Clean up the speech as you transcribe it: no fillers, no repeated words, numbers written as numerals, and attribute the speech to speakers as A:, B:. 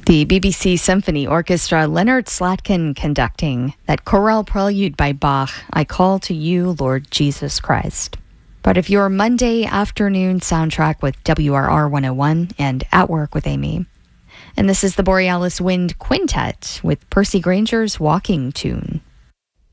A: The BBC Symphony Orchestra, Leonard Slatkin conducting that chorale prelude by Bach, I Call to You, Lord Jesus Christ. Part of your Monday afternoon soundtrack with WRR 101 and At Work with Amy. And this is the Borealis Wind Quintet with Percy Granger's Walking Tune.